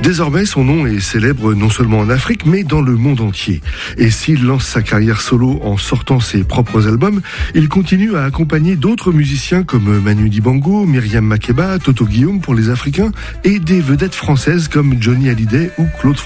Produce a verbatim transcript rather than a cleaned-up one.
Désormais, son nom est célèbre non seulement en Afrique, mais dans le monde entier. Et s'il lance sa carrière solo en sortant ses propres albums, il continue à accompagner d'autres musiciens comme Manu Dibango, Myriam Makeba, Toto Guillaume pour les Africains, et des vedettes françaises comme Johnny Hallyday ou Claude François.